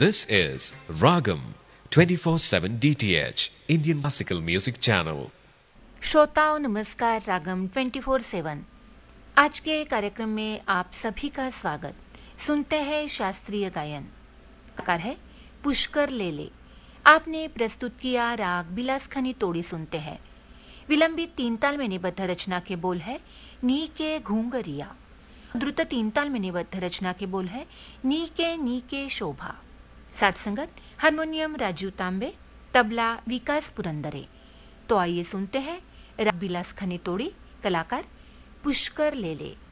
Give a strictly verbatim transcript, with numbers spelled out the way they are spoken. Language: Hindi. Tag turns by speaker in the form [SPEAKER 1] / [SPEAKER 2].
[SPEAKER 1] This is Ragam twenty-four seven D T H Indian Classical Music Channel.
[SPEAKER 2] श्रोताओं नमस्कार। रागम ट्वेंटी फोर सेवन आज के कार्यक्रम में आप सभी का स्वागत। सुनते हैं शास्त्रीय गायन। कार है पुष्कर लेले। आपने प्रस्तुत किया राग बिलासखनी तोड़ी। सुनते हैं विलंबित तीन ताल में निबद्ध रचना के बोल है नी के घूंगरिया। द्रुत तीन ताल में निबद्ध रचना के बोल है नी के नी के शोभा। साथ संगत हारमोनियम राजीव तांबे, तबला विकास पुरंदरे। तो आइए सुनते हैं राग बिलासखनी तोड़ी, कलाकार पुष्कर लेले।